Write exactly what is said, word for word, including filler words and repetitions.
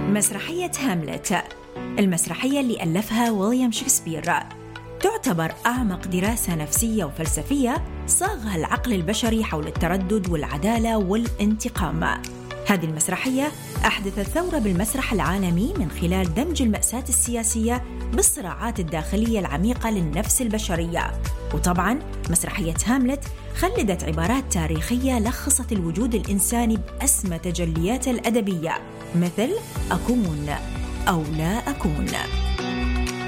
مسرحية هاملت، المسرحية اللي ألفها ويليام شكسبير، تعتبر أعمق دراسة نفسية وفلسفية صاغها العقل البشري حول التردد والعدالة والانتقام. هذه المسرحية أحدثت ثورة بالمسرح العالمي من خلال دمج المأساة السياسية بالصراعات الداخلية العميقة للنفس البشرية. وطبعاً مسرحية هاملت خلدت عبارات تاريخية لخصت الوجود الإنساني بأسمى تجليات الأدبية، مثل أكون أو لا أكون.